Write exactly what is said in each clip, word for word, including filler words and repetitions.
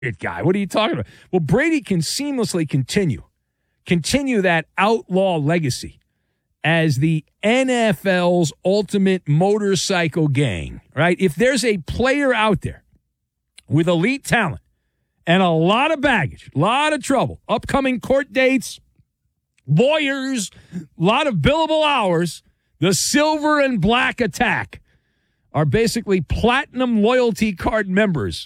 guy. What are you talking about? Well, Brady can seamlessly continue, continue that outlaw legacy as the N F L's ultimate motorcycle gang, right? If there's a player out there with elite talent and a lot of baggage, a lot of trouble, upcoming court dates, lawyers, a lot of billable hours, the Silver and Black Attack are basically platinum loyalty card members.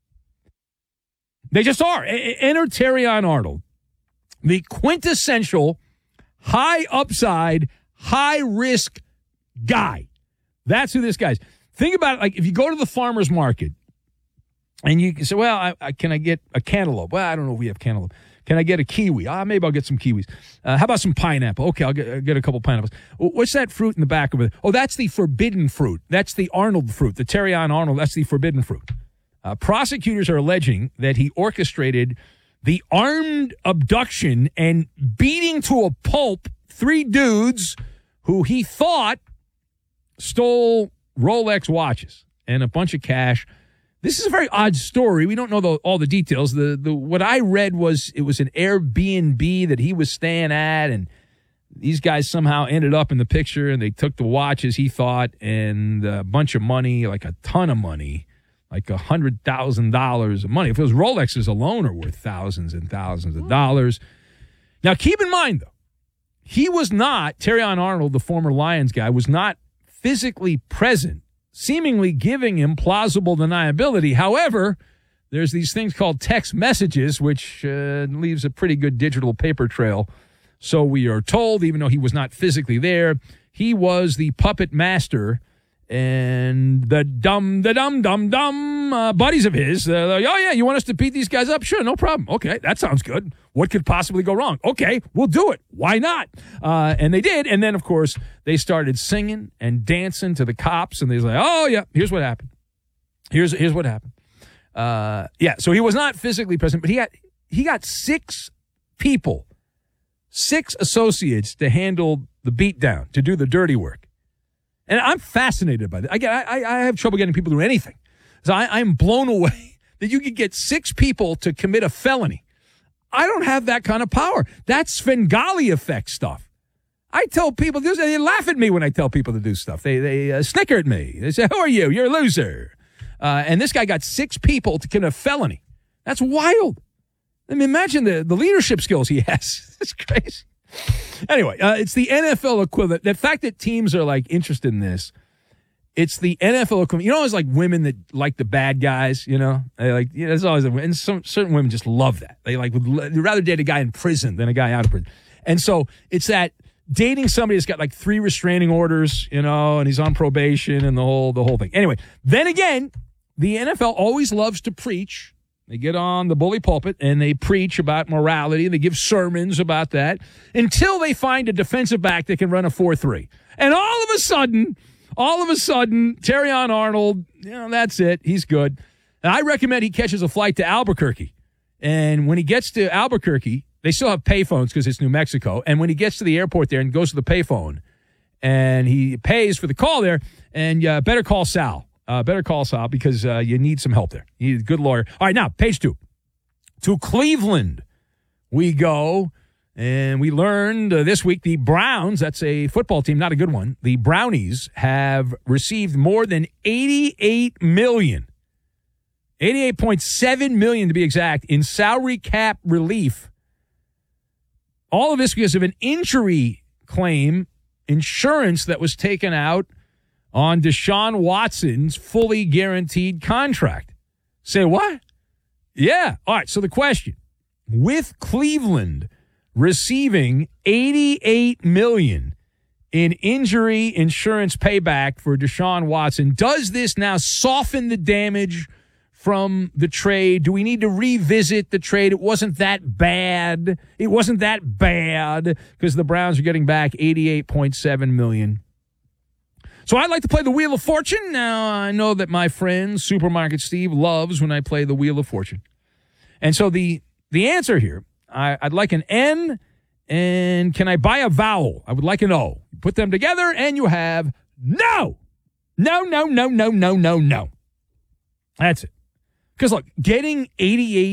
They just are. Enter Terrion Arnold, the quintessential high upside, high risk guy. That's who this guy is. Think about it. Like if you go to the farmer's market and you say, well, I, I, can I get a cantaloupe? Well, I don't know if we have cantaloupe. Can I get a kiwi? Ah, maybe I'll get some kiwis. Uh, how about some pineapple? Okay, I'll get, I'll get a couple pineapples. What's that fruit in the back of it? Oh, that's the forbidden fruit. That's the Arnold fruit, the Terrion Arnold. That's the forbidden fruit. Uh, prosecutors are alleging that he orchestrated the armed abduction and beating to a pulp three dudes who he thought stole Rolex watches and a bunch of cash. This is a very odd story. We don't know the, all the details. The the what I read was it was an Airbnb that he was staying at, and these guys somehow ended up in the picture, and they took the watches, he thought, and a bunch of money, like a ton of money. Like one hundred thousand dollars of money. If it was Rolexes alone are worth thousands and thousands of dollars. Now, keep in mind, though, he was not, Terrion Arnold, the former Lions guy, was not physically present, seemingly giving him plausible deniability. However, there's these things called text messages, which uh, leaves a pretty good digital paper trail. So we are told, even though he was not physically there, he was the puppet master. And the dumb, the dumb, dumb, dumb uh, buddies of his, uh, like, oh, yeah, you want us to beat these guys up? Sure, no problem. Okay, that sounds good. What could possibly go wrong? Okay, we'll do it. Why not? Uh, and they did. And then, of course, they started singing and dancing to the cops. And they was like, oh, yeah, here's what happened. Here's here's what happened. Uh, yeah, so he was not physically present, but he got, he got six people, six associates to handle the beatdown, to do the dirty work. And I'm fascinated by that. I, I, I have trouble getting people to do anything. So I, I'm blown away that you could get six people to commit a felony. I don't have that kind of power. That's Svengali effect stuff. I tell people, they laugh at me when I tell people to do stuff. They they uh, snicker at me. They say, who are you? You're a loser. Uh, and this guy got six people to commit a felony. That's wild. I mean, imagine the, the leadership skills he has. It's crazy. Anyway, uh, it's the N F L equivalent. The fact that teams are, like, interested in this, it's the N F L equivalent. You know, it's like women that like the bad guys, you know? They like, you know, there's always, a, and some certain women just love that. They, like, would they'd rather date a guy in prison than a guy out of prison. And so it's that dating somebody that's got, like, three restraining orders, you know, and he's on probation and the whole the whole thing. Anyway, then again, the N F L always loves to preach. They get on the bully pulpit and they preach about morality and they give sermons about that until they find a defensive back that can run a four three. And all of a sudden, all of a sudden, Terrion Arnold, you know, that's it. He's good. And I recommend he catches a flight to Albuquerque. And when he gets to Albuquerque, they still have payphones because it's New Mexico. And when he gets to the airport there and goes to the payphone and he pays for the call there, and uh, better call Sal. Uh, better call Sal because uh, you need some help there. You need a good lawyer. All right, now, page two. To Cleveland we go, and we learned uh, this week the Browns, that's a football team, not a good one, the Brownies have received more than eighty-eight million dollars, eighty-eight point seven million dollars to be exact, in salary cap relief. All of this because of an injury claim, insurance that was taken out on Deshaun Watson's fully guaranteed contract. Say what? Yeah. All right, so the question, with Cleveland receiving eighty-eight million dollars in injury insurance payback for Deshaun Watson, does this now soften the damage from the trade? Do we need to revisit the trade? It wasn't that bad. It wasn't that bad because the Browns are getting back eighty-eight point seven million dollars. So I'd like to play the Wheel of Fortune. Now, I know that my friend Supermarket Steve loves when I play the Wheel of Fortune. And so the the answer here, I, I'd like an N, and can I buy a vowel? I would like an O. Put them together, and you have no. No, no, no, no, no, no, no. That's it. Because, look, getting eighty-eight